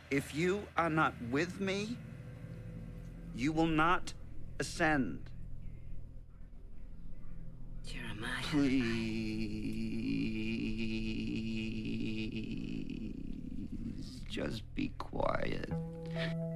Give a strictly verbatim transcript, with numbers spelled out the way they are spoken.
If you are not with me, you will not ascend. Jeremiah. Please, just be quiet.